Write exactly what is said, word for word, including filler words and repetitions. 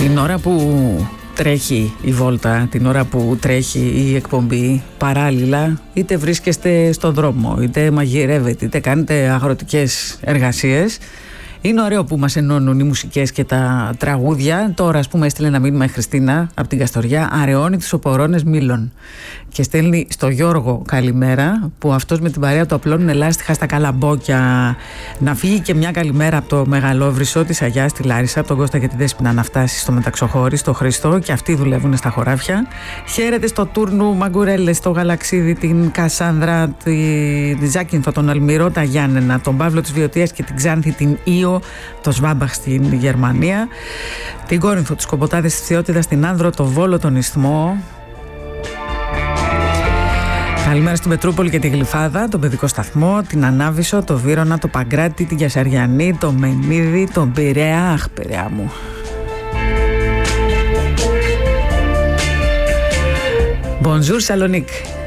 Την ώρα που τρέχει η βόλτα, την ώρα που τρέχει η εκπομπή, παράλληλα είτε βρίσκεστε στον δρόμο, είτε μαγειρεύετε, είτε κάνετε αγροτικές εργασίες, είναι ωραίο που μας ενώνουν οι μουσικές και τα τραγούδια. Τώρα, ας πούμε, έστειλε ένα μήνυμα η Χριστίνα από την Καστοριά, αραιώνει τις οπορώνες μήλων. Και στέλνει στο Γιώργο καλημέρα, που αυτός με την παρέα του απλώνουν ελάστιχα στα καλαμπόκια. Να φύγει και μια καλημέρα από το Μεγαλόβρυσο της Αγιάς στη Λάρισα, από τον Κώστα και τη Δέσποινα, να φτάσει στο Μεταξοχώρι, στο Χριστό, και αυτοί δουλεύουν στα χωράφια. Χαίρετε στο Τούρνου, Μαγκουρέλες, στο Γαλαξίδι, την Κασάνδρα, τη, τη Ζάκυνθο, τον Αλμυρό, τα Γιάννενα, τον Παύλο της Βιωτίας και την Ξάνθη, την Ήο, το Σβάμπαχ στην Γερμανία, την Κόρινθο, τους Κομποτάδες της Θεότητας, την Άνδρο, το Βόλο, τον Ισθμό. Καλημέρα στην Πετρούπολη και τη Γλυφάδα, τον Παιδικό Σταθμό, την Ανάβησο, το Βύρωνα, το Παγκράτη, την Κιασαριανή, το Μενίδη, τον Πειραιά. Αχ, Πειραιά μου. Bonjour Σαλονίκ.